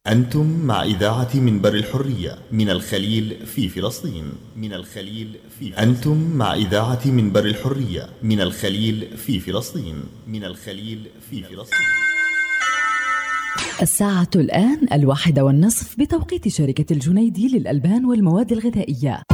أنتم مع إذاعة منبر الحرية من الخليل في فلسطين. أنتم مع إذاعة منبر الحرية من الخليل في فلسطين. الساعة الآن 1:30 بتوقيت شركة الجنيدي للألبان والمواد الغذائية.